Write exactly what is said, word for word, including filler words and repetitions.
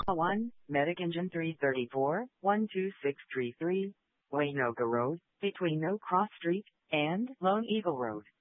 one, Medic Engine three thirty-four, one two six three three, Waynoga Road, between No Cross Street and Lone Eagle Road.